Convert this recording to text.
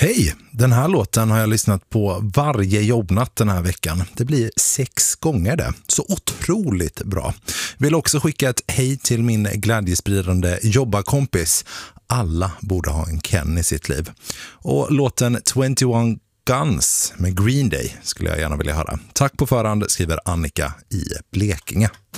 Hej! Den här låten har jag lyssnat på varje jobbnatt den här veckan. Det blir 6 gånger det. Så otroligt bra. Vill också skicka ett hej till min glädjespridande jobbarkompis. Alla borde ha en Ken i sitt liv. Och låten 21 Guns med Green Day skulle jag gärna vilja höra. Tack på förhand, skriver Annika i Blekinge.